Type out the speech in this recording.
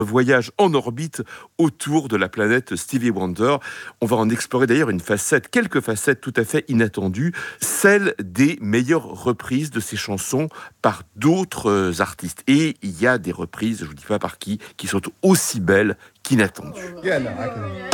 Voyage en orbite autour de la planète Stevie Wonder. On va en explorer d'ailleurs quelques facettes tout à fait inattendues, celle des meilleures reprises de ses chansons par d'autres artistes. Et il y a des reprises, je vous dis pas par qui sont aussi belles qu'inattendues. Yeah, no, I can.